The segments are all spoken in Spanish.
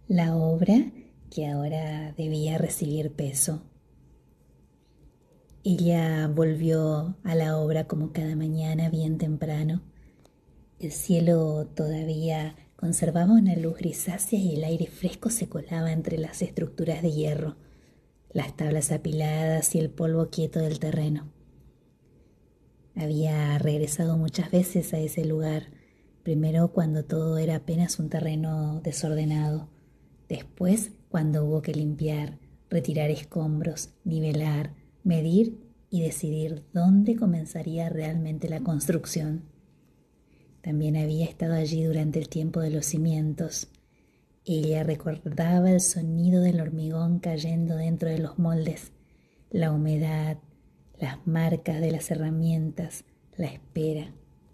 la obra que ahora debía recibir peso. Ella volvió a la obra como cada mañana bien temprano. El cielo todavía conservaba una luz grisácea y el aire fresco se colaba entre las estructuras de hierro, las tablas apiladas y el polvo quieto del terreno. Había regresado muchas veces a ese lugar, primero cuando todo era apenas un terreno desordenado, después cuando hubo que limpiar, retirar escombros, nivelar, medir y decidir dónde comenzaría realmente la construcción. También había estado allí durante el tiempo de los cimientos. Ella recordaba el sonido del hormigón cayendo dentro de los moldes, la humedad, las marcas de las herramientas, la espera.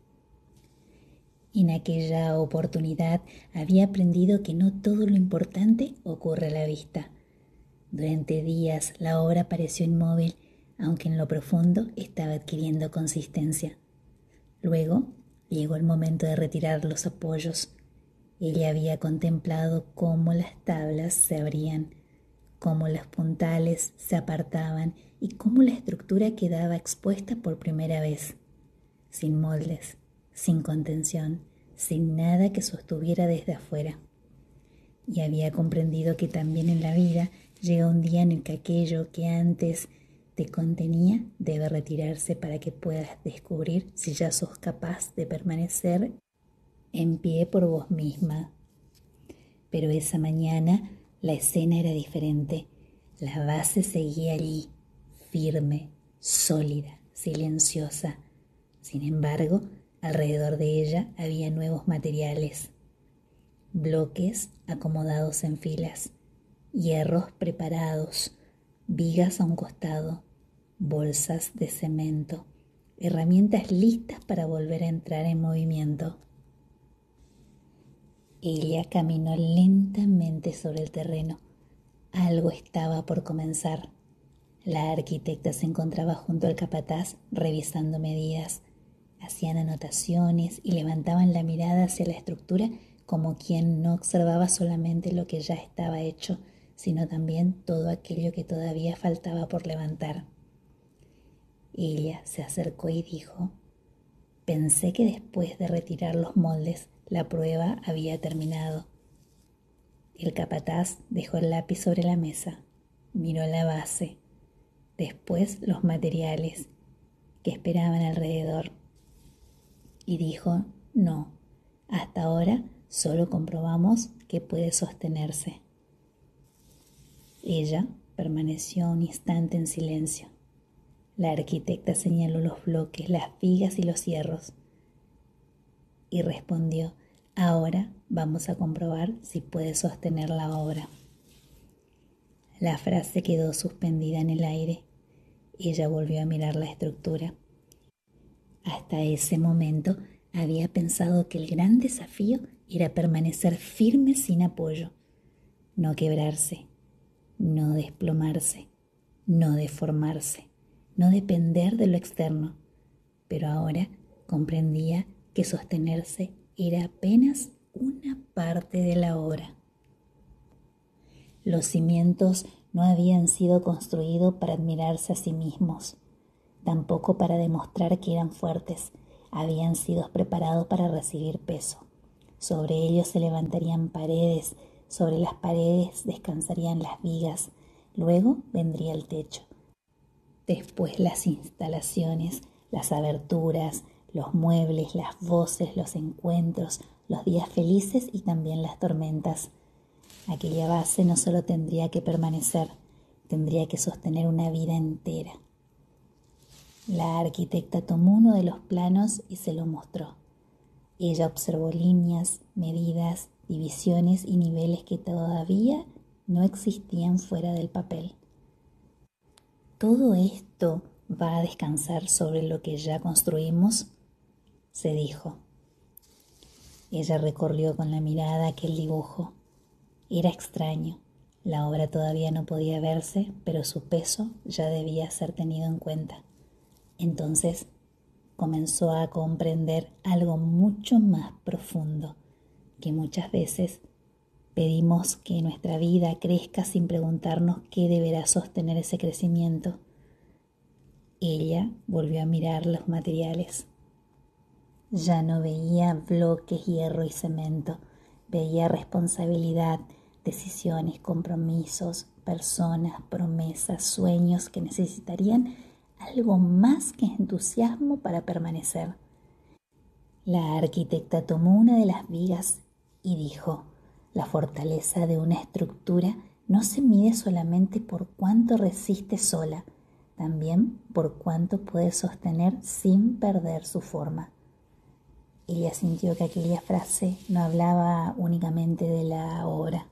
En aquella oportunidad había aprendido que no todo lo importante ocurre a la vista. Durante días la obra pareció inmóvil, aunque en lo profundo estaba adquiriendo consistencia. Luego llegó el momento de retirar los apoyos. Ella había contemplado cómo las tablas se abrían, cómo los puntales se apartaban y cómo la estructura quedaba expuesta por primera vez, sin moldes, sin contención, sin nada que sostuviera desde afuera. Y había comprendido que también en la vida llega un día en el que aquello que antes te contenía debe retirarse para que puedas descubrir si ya sos capaz de permanecer en pie por vos misma. Pero esa mañana la escena era diferente. La base seguía allí, firme, sólida, silenciosa. Sin embargo, alrededor de ella había nuevos materiales, bloques acomodados en filas, hierros preparados, vigas a un costado, bolsas de cemento, herramientas listas para volver a entrar en movimiento. Ella caminó lentamente sobre el terreno. Algo estaba por comenzar. La arquitecta se encontraba junto al capataz revisando medidas. Hacían anotaciones y levantaban la mirada hacia la estructura como quien no observaba solamente lo que ya estaba hecho, sino también todo aquello que todavía faltaba por levantar. Ella se acercó y dijo: «Pensé que después de retirar los moldes, la prueba había terminado». El capataz dejó el lápiz sobre la mesa, miró la base, después los materiales que esperaban alrededor y dijo: «No, hasta ahora solo comprobamos que puede sostenerse». Ella permaneció un instante en silencio. La arquitecta señaló los bloques, las vigas y los hierros y respondió: «Ahora vamos a comprobar si puede sostener la obra». La frase quedó suspendida en el aire. Ella volvió a mirar la estructura. Hasta ese momento había pensado que el gran desafío era permanecer firme sin apoyo, no quebrarse, no desplomarse, no deformarse, no depender de lo externo. Pero ahora comprendía que sostenerse era apenas una parte de la obra. Los cimientos no habían sido construidos para admirarse a sí mismos, tampoco para demostrar que eran fuertes. Habían sido preparados para recibir peso. Sobre ellos se levantarían paredes, sobre las paredes descansarían las vigas, luego vendría el techo, después las instalaciones, las aberturas, los muebles, las voces, los encuentros, los días felices y también las tormentas. Aquella base no solo tendría que permanecer, tendría que sostener una vida entera. La arquitecta tomó uno de los planos y se lo mostró. Ella observó líneas, medidas, divisiones y niveles que todavía no existían fuera del papel. «¿Todo esto va a descansar sobre lo que ya construimos?», se dijo. Ella recorrió con la mirada aquel dibujo. Era extraño. La obra todavía no podía verse, pero su peso ya debía ser tenido en cuenta. Entonces comenzó a comprender algo mucho más profundo, que muchas veces Pedimos que nuestra vida crezca sin preguntarnos qué deberá sostener ese crecimiento. Ella volvió a mirar los materiales. Ya no veía bloques, hierro y cemento. Veía responsabilidad, decisiones, compromisos, personas, promesas, sueños que necesitarían algo más que entusiasmo para permanecer. La arquitecta tomó una de las vigas y dijo: la fortaleza de una estructura no se mide solamente por cuánto resiste sola, también por cuánto puede sostener sin perder su forma. Ella sintió que aquella frase no hablaba únicamente de la obra.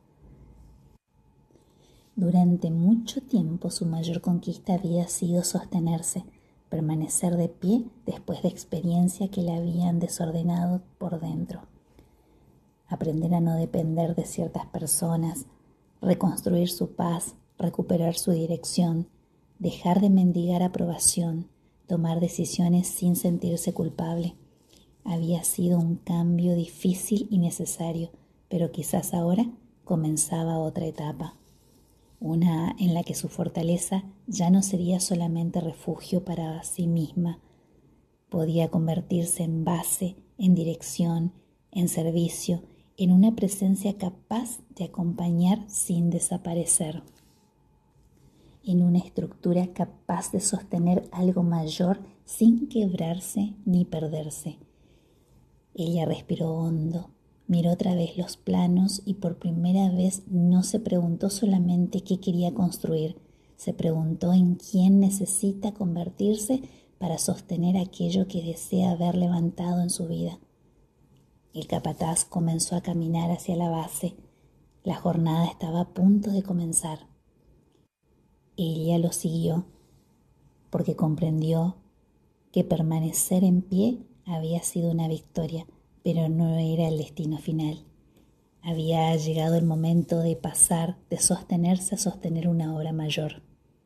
Durante mucho tiempo su mayor conquista había sido sostenerse, permanecer de pie después de experiencias que la habían desordenado por dentro. Aprender a no depender de ciertas personas, reconstruir su paz, recuperar su dirección, dejar de mendigar aprobación, tomar decisiones sin sentirse culpable. Había sido un cambio difícil y necesario, pero quizás ahora comenzaba otra etapa. Una en la que su fortaleza ya no sería solamente refugio para sí misma. Podía convertirse en base, en dirección, en servicio, en una presencia capaz de acompañar sin desaparecer. En una estructura capaz de sostener algo mayor sin quebrarse ni perderse. Ella respiró hondo, miró otra vez los planos y por primera vez no se preguntó solamente qué quería construir, se preguntó en quién necesita convertirse para sostener aquello que desea ver levantado en su vida. El capataz comenzó a caminar hacia la base. La jornada estaba a punto de comenzar. Ella lo siguió porque comprendió que permanecer en pie había sido una victoria, pero no era el destino final. Había llegado el momento de pasar de sostenerse a sostener una obra mayor.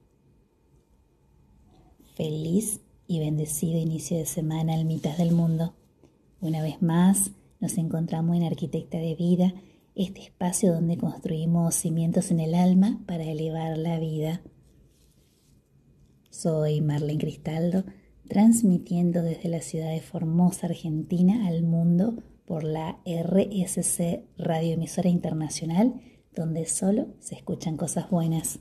Feliz y bendecido inicio de semana al mitad del mundo. Una vez más nos encontramos en Arquitecta de Vida, este espacio donde construimos cimientos en el alma para elevar la vida. Soy Marlene Cristaldo, transmitiendo desde la ciudad de Formosa, Argentina, al mundo por la RSC Radioemisora Internacional, donde solo se escuchan cosas buenas.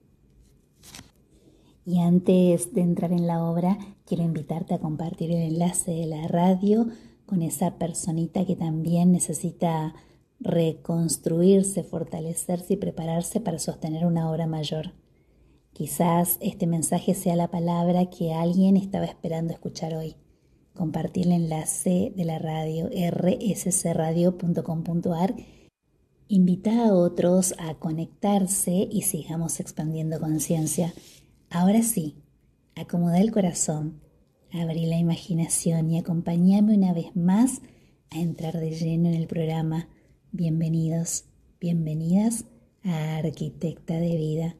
Y antes de entrar en la obra, quiero invitarte a compartir el enlace de la radio con esa personita que también necesita reconstruirse, fortalecerse y prepararse para sostener una obra mayor. Quizás este mensaje sea la palabra que alguien estaba esperando escuchar hoy. Compartir el enlace de la radio rscradio.com.ar. Invita a otros a conectarse y sigamos expandiendo conciencia. Ahora sí, acomoda el corazón, abrí la imaginación y acompáñame una vez más a entrar de lleno en el programa. Bienvenidos, bienvenidas a Arquitecta de Vida.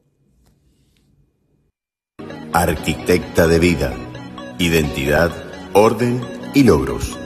Arquitecta de Vida. Identidad, orden y logros.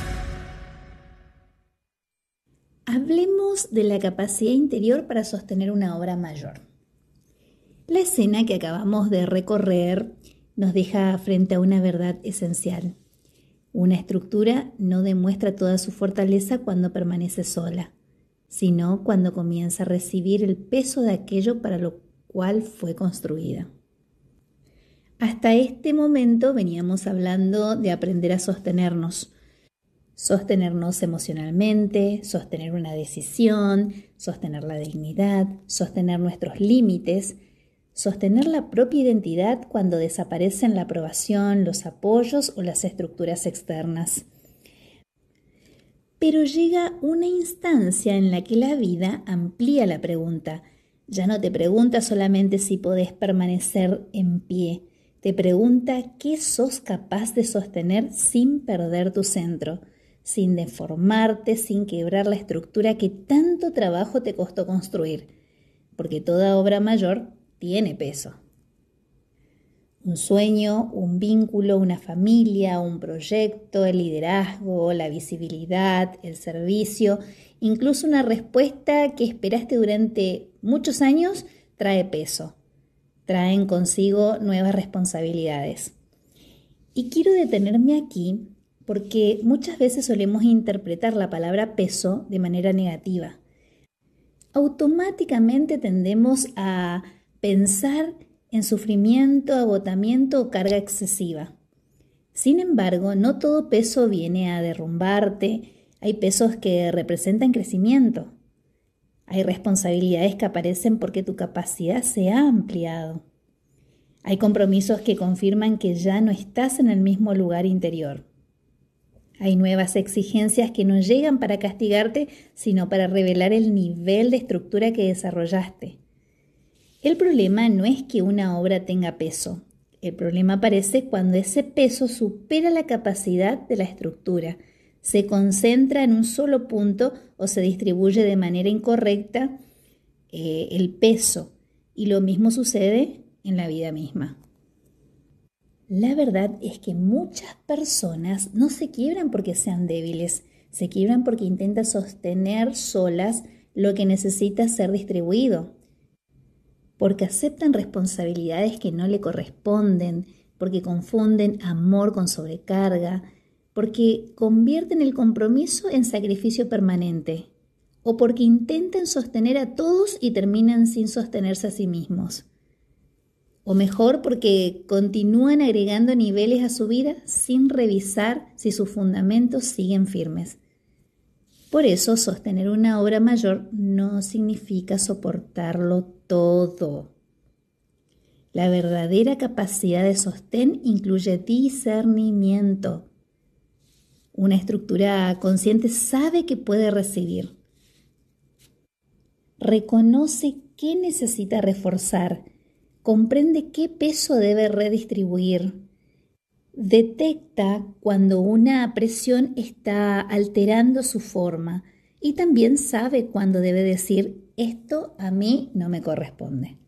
Hablemos de la capacidad interior para sostener una obra mayor. La escena que acabamos de recorrer nos deja frente a una verdad esencial. Una estructura no demuestra toda su fortaleza cuando permanece sola, sino cuando comienza a recibir el peso de aquello para lo cual fue construida. Hasta este momento veníamos hablando de aprender a sostenernos emocionalmente, sostener una decisión, sostener la dignidad, sostener nuestros límites, sostener la propia identidad cuando desaparecen la aprobación, los apoyos o las estructuras externas. Pero llega una instancia en la que la vida amplía la pregunta. Ya no te pregunta solamente si podés permanecer en pie, te pregunta qué sos capaz de sostener sin perder tu centro, sin deformarte, sin quebrar la estructura que tanto trabajo te costó construir, porque toda obra mayor tiene peso. Un sueño, un vínculo, una familia, un proyecto, el liderazgo, la visibilidad, el servicio, incluso una respuesta que esperaste durante muchos años trae peso. Traen consigo nuevas responsabilidades. Y quiero detenerme aquí porque muchas veces solemos interpretar la palabra peso de manera negativa. Automáticamente tendemos a pensar en sufrimiento, agotamiento o carga excesiva. Sin embargo, no todo peso viene a derrumbarte. Hay pesos que representan crecimiento. Hay responsabilidades que aparecen porque tu capacidad se ha ampliado. Hay compromisos que confirman que ya no estás en el mismo lugar interior. Hay nuevas exigencias que no llegan para castigarte, sino para revelar el nivel de estructura que desarrollaste. El problema no es que una obra tenga peso. El problema aparece cuando ese peso supera la capacidad de la estructura, se concentra en un solo punto o se distribuye de manera incorrecta el peso. Y lo mismo sucede en la vida misma. La verdad es que muchas personas no se quiebran porque sean débiles, se quiebran porque intentan sostener solas lo que necesita ser distribuido, porque aceptan responsabilidades que no le corresponden, porque confunden amor con sobrecarga, porque convierten el compromiso en sacrificio permanente, o porque intentan sostener a todos y terminan sin sostenerse a sí mismos. O mejor, porque continúan agregando niveles a su vida sin revisar si sus fundamentos siguen firmes. Por eso, sostener una obra mayor no significa soportarlo todo. La verdadera capacidad de sostén incluye discernimiento. Una estructura consciente sabe que puede recibir. Reconoce qué necesita reforzar. Comprende qué peso debe redistribuir. Detecta cuando una presión está alterando su forma y también sabe cuándo debe decir esto a mí no me corresponde.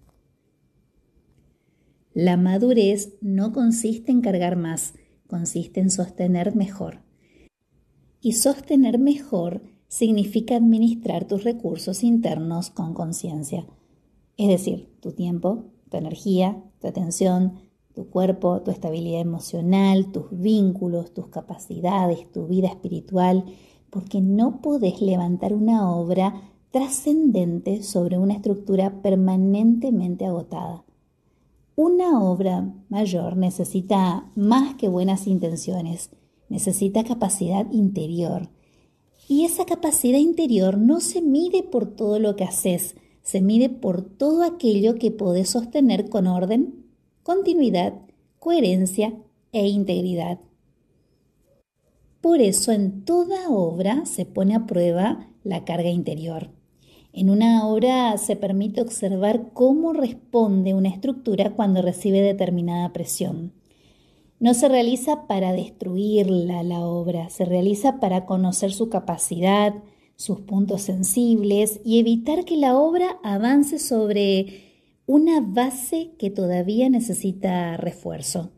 La madurez no consiste en cargar más, consiste en sostener mejor. Y sostener mejor significa administrar tus recursos internos con conciencia, es decir, tu tiempo, tu energía, tu atención, tu cuerpo, tu estabilidad emocional, tus vínculos, tus capacidades, tu vida espiritual, porque no podés levantar una obra trascendente sobre una estructura permanentemente agotada. Una obra mayor necesita más que buenas intenciones, necesita capacidad interior. Y esa capacidad interior no se mide por todo lo que haces, se mide por todo aquello que podés sostener con orden, continuidad, coherencia e integridad. Por eso en toda obra se pone a prueba la carga interior. En una obra se permite observar cómo responde una estructura cuando recibe determinada presión. No se realiza para destruirla la obra, se realiza para conocer su capacidad, sus puntos sensibles y evitar que la obra avance sobre una base que todavía necesita refuerzo.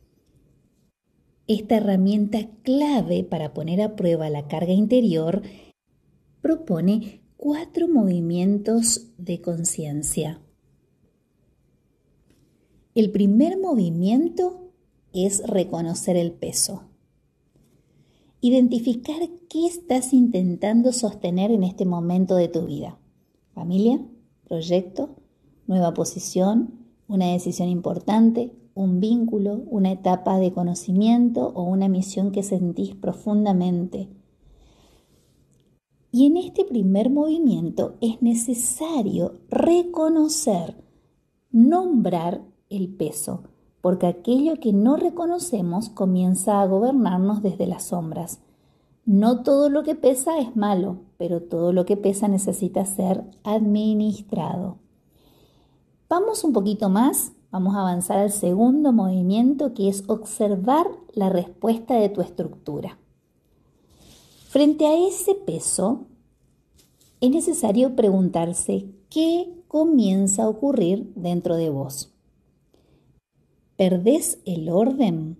Esta herramienta clave para poner a prueba la carga interior propone 4 movimientos de conciencia. El primer movimiento es reconocer el peso. Identificar qué estás intentando sostener en este momento de tu vida. Familia, proyecto, nueva posición, una decisión importante, un vínculo, una etapa de conocimiento o una misión que sentís profundamente. Y en este primer movimiento es necesario reconocer, nombrar el peso, porque aquello que no reconocemos comienza a gobernarnos desde las sombras. No todo lo que pesa es malo, pero todo lo que pesa necesita ser administrado. Vamos un poquito más, vamos a avanzar al segundo movimiento, que es observar la respuesta de tu estructura. Frente a ese peso, es necesario preguntarse qué comienza a ocurrir dentro de vos. ¿Perdés el orden?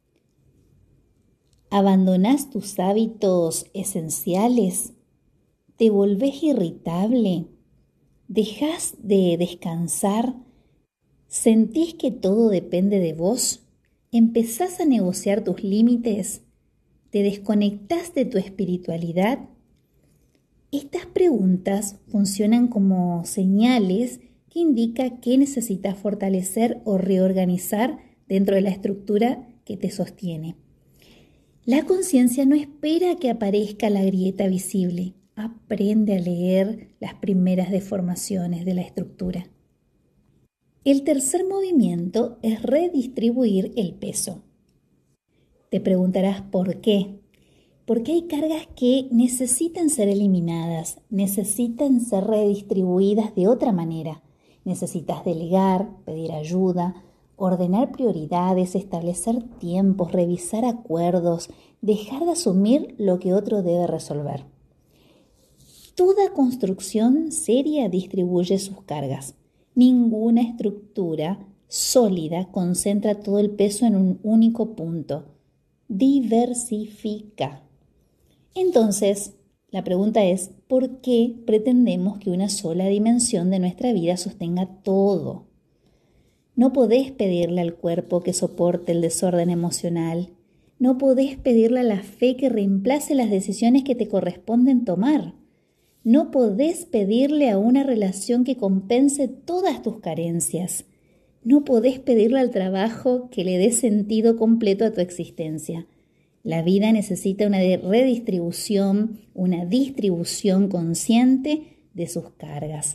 ¿Abandonás tus hábitos esenciales? ¿Te volvés irritable? ¿Dejás de descansar? ¿Sentís que todo depende de vos? ¿Empezás a negociar tus límites? ¿Te desconectás de tu espiritualidad? Estas preguntas funcionan como señales que indican qué necesitas fortalecer o reorganizar dentro de la estructura que te sostiene. La conciencia no espera que aparezca la grieta visible. Aprende a leer las primeras deformaciones de la estructura. El tercer movimiento es redistribuir el peso. Te preguntarás ¿por qué? Porque hay cargas que necesitan ser eliminadas, necesitan ser redistribuidas de otra manera. Necesitas delegar, pedir ayuda, ordenar prioridades, establecer tiempos, revisar acuerdos, dejar de asumir lo que otro debe resolver. Toda construcción seria distribuye sus cargas. Ninguna estructura sólida concentra todo el peso en un único punto. Diversifica. Entonces, la pregunta es, ¿por qué pretendemos que una sola dimensión de nuestra vida sostenga todo? No podés pedirle al cuerpo que soporte el desorden emocional. No podés pedirle a la fe que reemplace las decisiones que te corresponden tomar. No podés pedirle a una relación que compense todas tus carencias. No podés pedirle al trabajo que le dé sentido completo a tu existencia. La vida necesita una redistribución, una distribución consciente de sus cargas.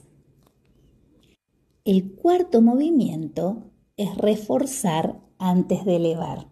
El cuarto movimiento es reforzar antes de elevar.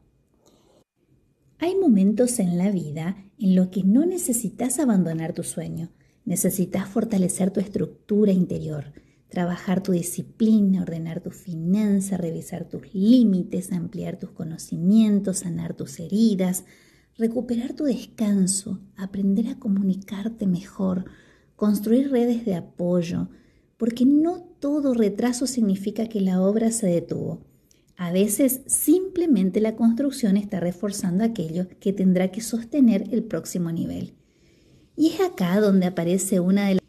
Hay momentos en la vida en los que no necesitas abandonar tu sueño. Necesitas fortalecer tu estructura interior, trabajar tu disciplina, ordenar tus finanzas, revisar tus límites, ampliar tus conocimientos, sanar tus heridas, recuperar tu descanso, aprender a comunicarte mejor, construir redes de apoyo, porque no todo retraso significa que la obra se detuvo. A veces simplemente la construcción está reforzando aquello que tendrá que sostener el próximo nivel. Y es acá donde aparece una de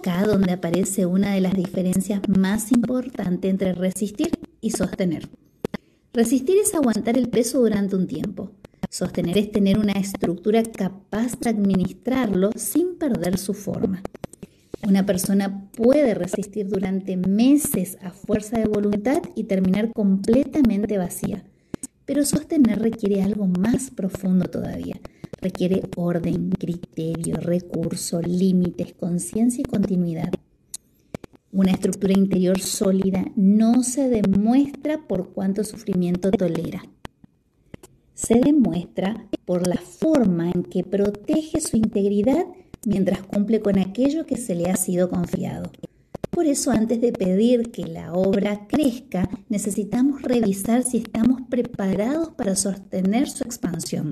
las diferencias más importantes entre resistir y sostener. Resistir es aguantar el peso durante un tiempo. Sostener es tener una estructura capaz de administrarlo sin perder su forma. Una persona puede resistir durante meses a fuerza de voluntad y terminar completamente vacía. Pero sostener requiere algo más profundo todavía. Requiere orden, criterio, recurso, límites, conciencia y continuidad. Una estructura interior sólida no se demuestra por cuánto sufrimiento tolera. Se demuestra por la forma en que protege su integridad mientras cumple con aquello que se le ha sido confiado. Por eso, antes de pedir que la obra crezca, necesitamos revisar si estamos preparados para sostener su expansión.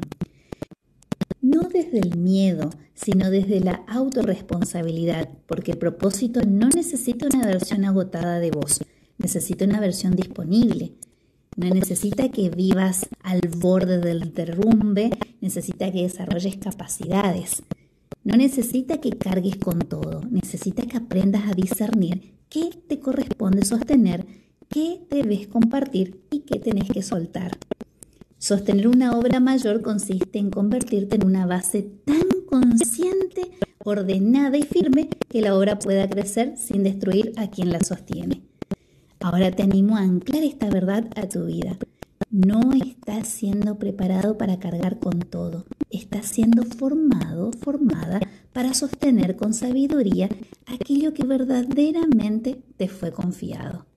No desde el miedo, sino desde la autorresponsabilidad, porque el propósito no necesita una versión agotada de vos, necesita una versión disponible. No necesita que vivas al borde del derrumbe, necesita que desarrolles capacidades. No necesita que cargues con todo, necesita que aprendas a discernir qué te corresponde sostener, qué debes compartir y qué tenés que soltar. Sostener una obra mayor consiste en convertirte en una base tan consciente, ordenada y firme que la obra pueda crecer sin destruir a quien la sostiene. Ahora te animo a anclar esta verdad a tu vida. No estás siendo preparado para cargar con todo. Estás siendo formada para sostener con sabiduría aquello que verdaderamente te fue confiado.